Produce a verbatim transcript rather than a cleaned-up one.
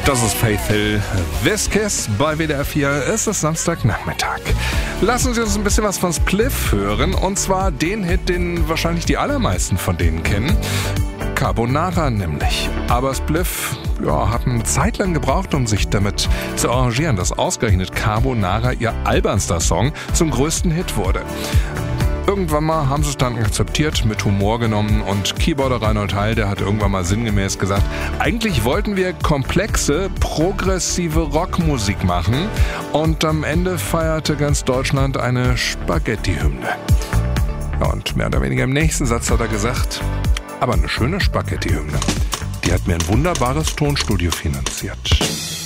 Das ist Faith Hill, This Kiss bei W D R vier. Es ist Samstagnachmittag. Lassen Sie uns ein bisschen was von Spliff hören. Und zwar den Hit, den wahrscheinlich die allermeisten von denen kennen. Carbonara nämlich. Aber Spliff ja, hat eine Zeit lang gebraucht, um sich damit zu arrangieren, dass ausgerechnet Carbonara, ihr albernster Song, zum größten Hit wurde. Irgendwann mal haben sie es dann akzeptiert, mit Humor genommen, und Keyboarder Reinhold Heil, der hat irgendwann mal sinngemäß gesagt, eigentlich wollten wir komplexe, progressive Rockmusik machen, und am Ende feierte ganz Deutschland eine Spaghetti-Hymne. Ja, und mehr oder weniger im nächsten Satz hat er gesagt, aber eine schöne Spaghetti-Hymne, die hat mir ein wunderbares Tonstudio finanziert.